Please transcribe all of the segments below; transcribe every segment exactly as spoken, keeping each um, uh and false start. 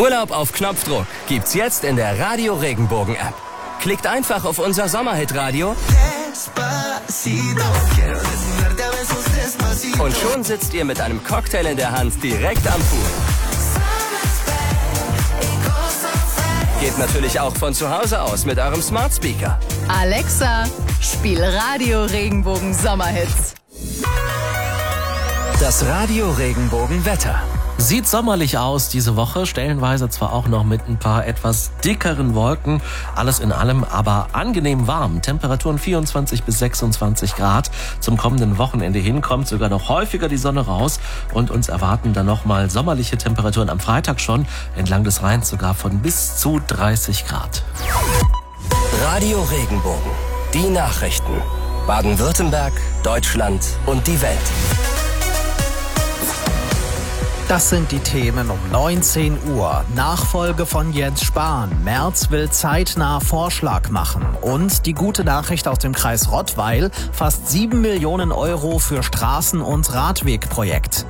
Urlaub auf Knopfdruck gibt's jetzt in der Radio Regenbogen App. Klickt einfach auf unser Sommerhit-Radio und schon sitzt ihr mit einem Cocktail in der Hand direkt am Pool. Geht natürlich auch von zu Hause aus mit eurem Smart Speaker. Alexa, spiel Radio Regenbogen Sommerhits. Das Radio Regenbogen Wetter. Sieht sommerlich aus diese Woche, stellenweise zwar auch noch mit ein paar etwas dickeren Wolken, alles in allem aber angenehm warm. Temperaturen vierundzwanzig bis sechsundzwanzig Grad. Zum kommenden Wochenende hin kommt sogar noch häufiger die Sonne raus und uns erwarten dann nochmal sommerliche Temperaturen am Freitag schon, entlang des Rheins sogar von bis zu dreißig Grad. Radio Regenbogen, die Nachrichten. Baden-Württemberg, Deutschland und die Welt. Das sind die Themen um neunzehn Uhr. Nachfolge von Jens Spahn. Merz will zeitnah Vorschlag machen. Und die gute Nachricht aus dem Kreis Rottweil. Fast sieben Millionen Euro für Straßen- und Radwegprojekt.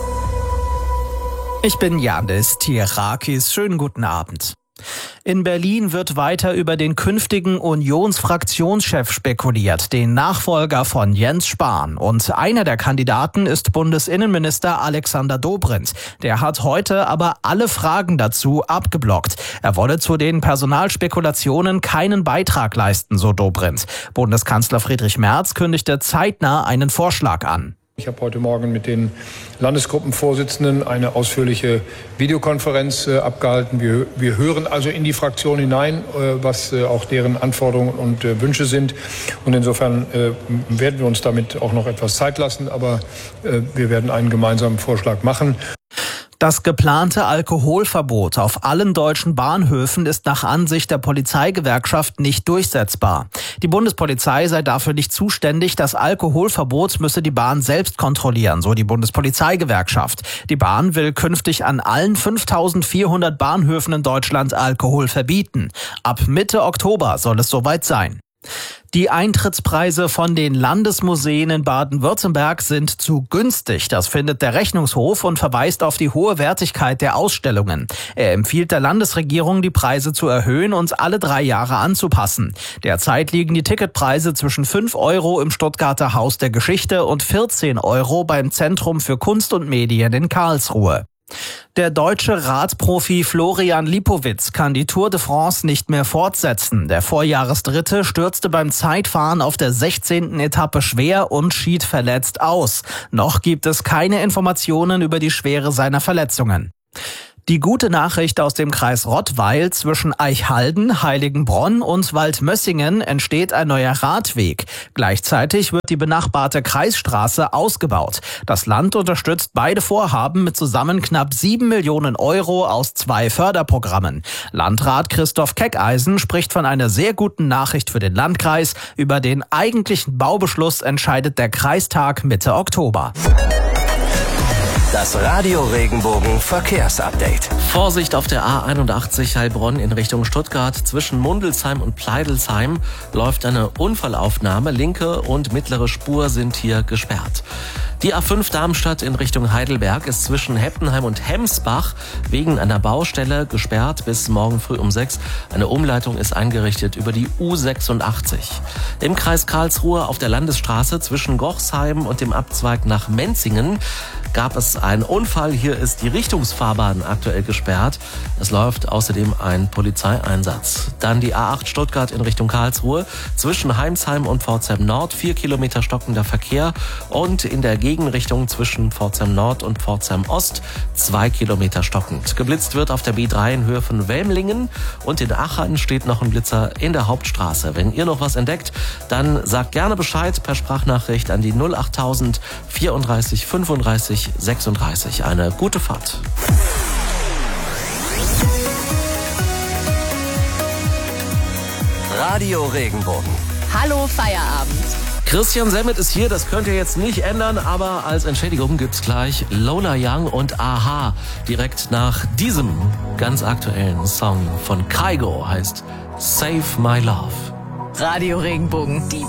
Ich bin Janis Tierakis. Schönen guten Abend. In Berlin wird weiter über den künftigen Unionsfraktionschef spekuliert, den Nachfolger von Jens Spahn. Und einer der Kandidaten ist Bundesinnenminister Alexander Dobrindt. Der hat heute aber alle Fragen dazu abgeblockt. Er wolle zu den Personalspekulationen keinen Beitrag leisten, so Dobrindt. Bundeskanzler Friedrich Merz kündigte zeitnah einen Vorschlag an. Ich habe heute Morgen mit den Landesgruppenvorsitzenden eine ausführliche Videokonferenz äh, abgehalten. Wir, wir hören also in die Fraktion hinein, äh, was äh, auch deren Anforderungen und äh, Wünsche sind. Und insofern äh, werden wir uns damit auch noch etwas Zeit lassen. Aber äh, wir werden einen gemeinsamen Vorschlag machen. Das geplante Alkoholverbot auf allen deutschen Bahnhöfen ist nach Ansicht der Polizeigewerkschaft nicht durchsetzbar. Die Bundespolizei sei dafür nicht zuständig. Das Alkoholverbot müsse die Bahn selbst kontrollieren, so die Bundespolizeigewerkschaft. Die Bahn will künftig an allen fünftausendvierhundert Bahnhöfen in Deutschland Alkohol verbieten. Ab Mitte Oktober soll es soweit sein. Die Eintrittspreise von den Landesmuseen in Baden-Württemberg sind zu günstig. Das findet der Rechnungshof und verweist auf die hohe Wertigkeit der Ausstellungen. Er empfiehlt der Landesregierung, die Preise zu erhöhen und alle drei Jahre anzupassen. Derzeit liegen die Ticketpreise zwischen fünf Euro im Stuttgarter Haus der Geschichte und vierzehn Euro beim Zentrum für Kunst und Medien in Karlsruhe. Der deutsche Radprofi Florian Lipowitz kann die Tour de France nicht mehr fortsetzen. Der Vorjahresdritte stürzte beim Zeitfahren auf der sechzehnten Etappe schwer und schied verletzt aus. Noch gibt es keine Informationen über die Schwere seiner Verletzungen. Die gute Nachricht aus dem Kreis Rottweil: zwischen Eichhalden, Heiligenbronn und Waldmössingen entsteht ein neuer Radweg. Gleichzeitig wird die benachbarte Kreisstraße ausgebaut. Das Land unterstützt beide Vorhaben mit zusammen knapp sieben Millionen Euro aus zwei Förderprogrammen. Landrat Christoph Keckeisen spricht von einer sehr guten Nachricht für den Landkreis. Über den eigentlichen Baubeschluss entscheidet der Kreistag Mitte Oktober. Das Radio Regenbogen Verkehrsupdate. Vorsicht auf der A einundachtzig Heilbronn in Richtung Stuttgart. Zwischen Mundelsheim und Pleidelsheim läuft eine Unfallaufnahme. Linke und mittlere Spur sind hier gesperrt. Die A fünf Darmstadt in Richtung Heidelberg ist zwischen Heppenheim und Hemsbach wegen einer Baustelle gesperrt bis morgen früh um sechs. Eine Umleitung ist eingerichtet über die U sechsundachtzig. Im Kreis Karlsruhe auf der Landesstraße zwischen Gochsheim und dem Abzweig nach Menzingen gab es einen Unfall. Hier ist die Richtungsfahrbahn aktuell gesperrt. Es läuft außerdem ein Polizeieinsatz. Dann die A acht Stuttgart in Richtung Karlsruhe. Zwischen Heimsheim und Pforzheim Nord vier Kilometer stockender Verkehr. Und in der Gegenrichtung zwischen Pforzheim Nord und Pforzheim Ost zwei Kilometer stockend. Geblitzt wird auf der B drei in Höhe von Welmlingen. Und in Achern steht noch ein Blitzer in der Hauptstraße. Wenn ihr noch was entdeckt, dann sagt gerne Bescheid per Sprachnachricht an die null achttausend vierunddreißig fünfunddreißig sechsunddreißig. Eine gute Fahrt. Radio Regenbogen. Hallo Feierabend. Christian Semmet ist hier, das könnt ihr jetzt nicht ändern, aber als Entschädigung gibt's gleich Lola Young und Aha. Direkt nach diesem ganz aktuellen Song von Kygo heißt Save My Love. Radio Regenbogen, die